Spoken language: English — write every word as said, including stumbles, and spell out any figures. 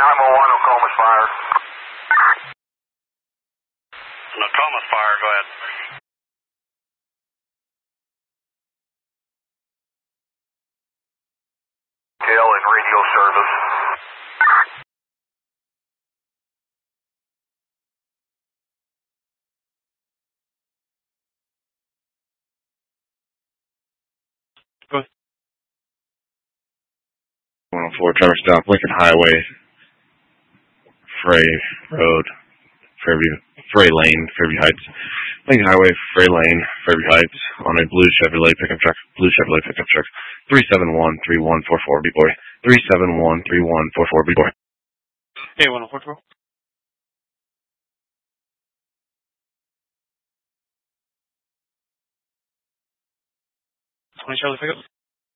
nine one one, Oklahoma's fire. Oklahoma's fire, go ahead. Tail in radio service. one oh four, traffic stop, Lincoln Highway, Frey Road, Fairview, Frey Lane, Fairview Heights. Lincoln Highway, Frey Lane, Fairview Heights, on a blue Chevrolet pickup truck, blue Chevrolet pickup truck, three seven one, three one four four, B-boy, three seven one, three one four four, B-boy. Hey, one oh four twelve. twenty Charlie pickup.